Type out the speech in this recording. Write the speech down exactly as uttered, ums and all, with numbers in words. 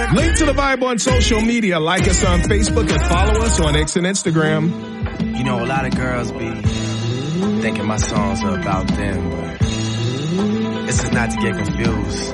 Link to the vibe on social media. Like us on Facebook and follow us on X and Instagram. You know, a lot of girls be thinking my songs are about them, but this is not to get confused.